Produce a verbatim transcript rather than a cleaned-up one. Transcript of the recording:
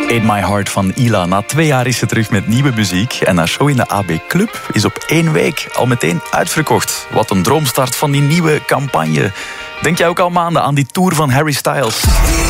In My Heart van Ila. Na twee jaar is ze terug met nieuwe muziek. En haar show in de A B Club is op één week al meteen uitverkocht. Wat een droomstart van die nieuwe campagne. Denk jij ook al maanden aan die tour van Harry Styles?